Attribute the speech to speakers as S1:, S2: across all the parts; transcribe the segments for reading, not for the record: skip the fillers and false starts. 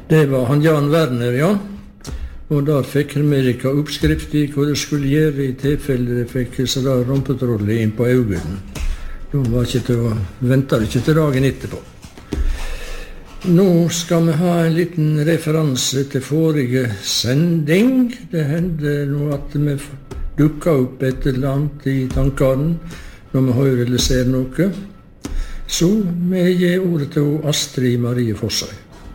S1: Det var han Jan Werner, ja. Og der fikk Amerika oppskrift i hva det skulle gjøre i tilfelle det fikk så da rumpetrollet inn på øynene. Ventet ikke til dagen etterpå. Nå skal vi ha en liten referanse til forrige sending. Det hender nå at vi dukker opp et eller annet i tankene når vi hører eller ser noe. Så vi gir ordet til Astrid Marie Fossøy.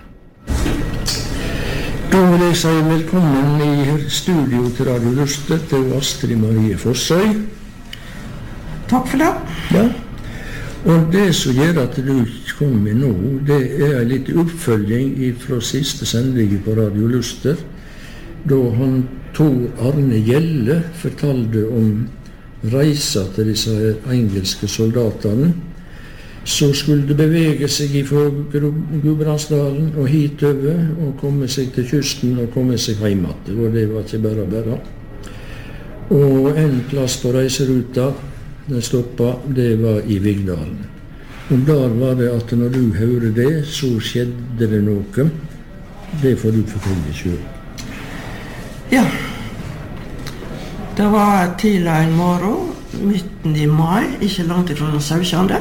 S1: Da vil jeg si velkommen i studio til Radio Luster til Astrid Marie Fossøy.
S2: Takk for det.
S1: Ja. Og det som gjør at du kom med nå, det er litt oppfølging fra siste sending på Radio Luster, da han Tor Arne Gjelle fortalte om reisa til disse engelske soldatene, så skulle det bevege seg fra Gudbrandsdalen og hitover, og komme seg til kysten og komme seg hjem igjen. Og det var ikke bare. Og en plass på reiseruta, den stoppet, det var i Vigdalen. Og der var det at når du hører det, så skjedde det noe. Det får du fortelle selv.
S2: Ja. Det var tidlig en morgen, midten i mai, ikke langt ifra den 17.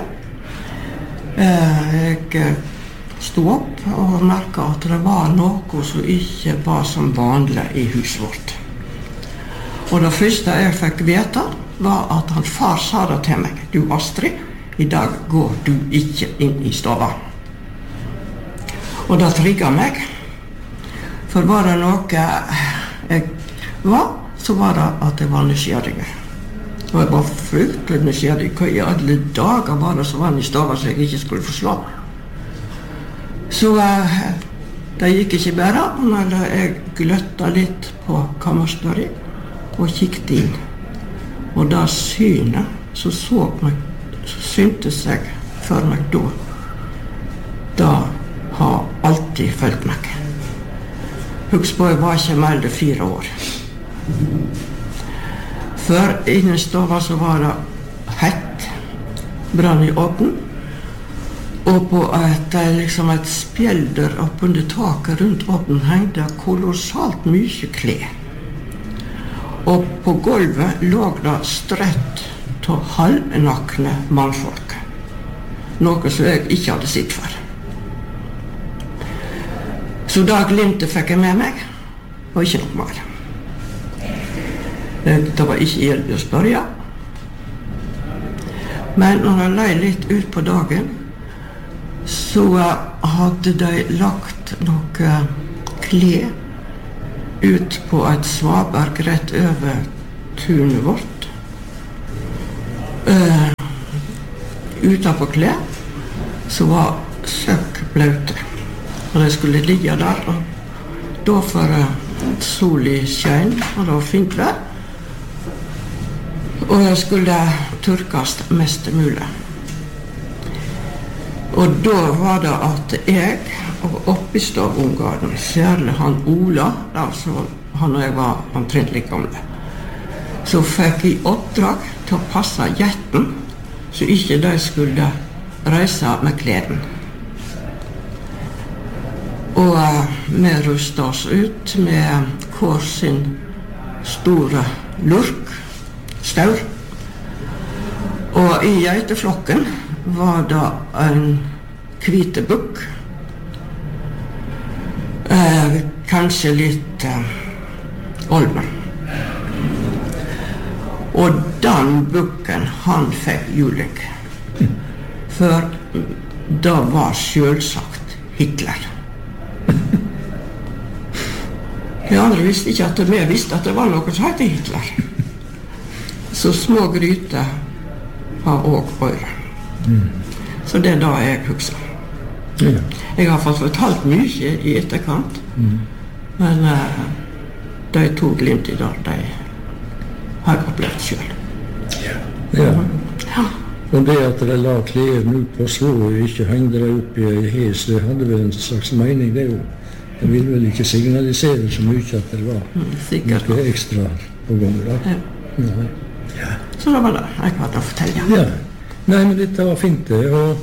S2: Jeg stod opp og merket at det var noe som ikke var som vanlig i huset vårt. Og det første jeg fikk vite var at han far sa det til meg: «Du Astrid, i dag går du ikke inn i stova.» Og det trigget meg. For var det noe jeg var, så var det at jeg var nysgjerrig. Og jeg var fryktelig nysgjerrig. Hva i alle dager var det som var i stova så jeg ikke skulle forslå? Så det gikk ikke bare, men jeg gløttet litt på kammerstøret og kikket inn. Og da synet, så syntes jeg for meg da har alltid følt meg. Husk på, jeg var ikke mer enn 4 år. For innen stova så var det hett, brann i åpen, og på et spjelder oppunder taket rundt åpen hengte kolossalt mye klær. Og på gulvet lå det strøtt av halvnakne mannfolk. Noe som jeg ikke hadde sett før. Så da glimtet fikk jeg med meg, og ikke noe mer. Det var ikke hjelp å spørre. Men når jeg løy litt ut på dagen, så hadde de lagt noe klær ut på et svaberg rett over tunet vårt. Utenpå klær så var søkk blaute. Og de skulle ligge der, og da for sol i skjønn, og det var fint vær. Og jeg skulle tørkes mest mulig. Og da var det at jeg og oppi stavungene, særlig han Ola, altså han og jeg var omtrentlig gamle, så fikk jeg oppdrag til å passe jetten, så ikke de skulle reise med kleden. Og vi rustet oss ut med hver sin store lurk, staur. Og i geiteflokken var det en hvite bukk, kanskje litt olven. Og den bukken, han fikk juling. For det var selvsagt Hitler. De andre visste ikke at vi visste at det var noe som heter Hitler. Så små gryter har også øyre. Så det er da jeg husker. Jeg har fått fortalt mye i etterkant, men de to glimt i dag, de har jeg opplevd selv.
S1: Ja. Og det at de la klærne ut på slå og ikke hengde det opp i hes, det hadde vel en slags mening, det jo. Det ville vel ikke signalisere så mye at det var noe ekstra på gang da. Ja.
S2: Så det var det jeg hadde å fortelle.
S1: Ja. Nei, men dette var fint det, og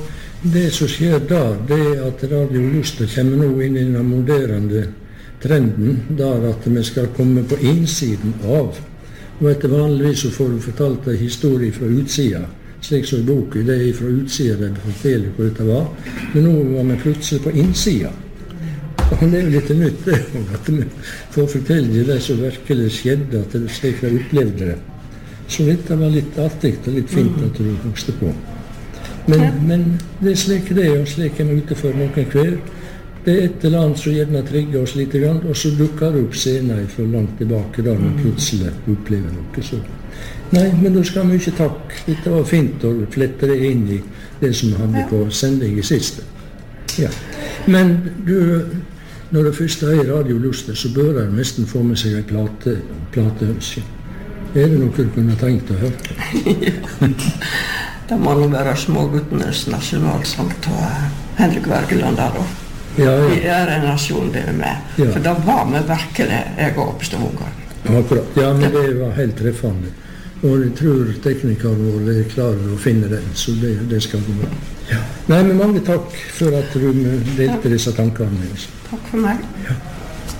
S1: Det som skjer da, det at Radio Luster kommer nå inn i den moderne trenden, der at vi skal komme på innsiden av. Og etter vanligvis så får du fortalt en historie fra utsida, slik som i boken, det er fra utsida de forteller hvor dette var. Men nå var vi plutselig på innsida. Og det er jo litt nytt det, at vi får fortelle det som virkelig skjedde, at det slik jeg opplevde det. Så dette var litt artig og litt fint at du vokste på. Men det er slik det er, og slik er vi ute for noen hver. Det er et eller annet som gjerne trigger oss litt, og så dukker det opp senere fra langt tilbake, da vi plutselig opplever noe. Så. Nei, men da skal vi ikke takke. Dette var fint å flette det inn i det som vi hadde på sending i siste. Ja. Men du, når det første er Radio Luster, så bør jeg nesten få med seg en plateønske. Er det noe du kunne tenkt å høre?
S2: Det må nå være Småguttenes nasjonalsang til Henrik Wergeland der da.
S1: Ja.
S2: Vi er en nasjon det med. Ja. For da var vi virkelig jeg og Stavanger.
S1: Akkurat. Ja, men det var helt treffende. Og jeg tror teknikeren vår er klar å finne den, så det skal gå bra. Ja. Nei, men mange takk for at du delte disse tankene med oss.
S2: Takk for meg.
S1: Ja.